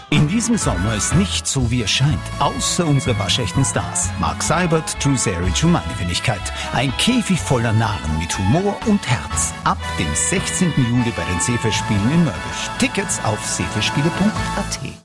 In diesem Sommer ist nicht so, wie es scheint. Außer unsere waschechten Stars. Mark Seibert, Drew Sarich und meine Wenigkeit. Ein Käfig voller Narren mit Humor und Herz. Ab dem 16. Juli bei den Seefestspielen in Mörbisch. Tickets auf seefestspiele.at.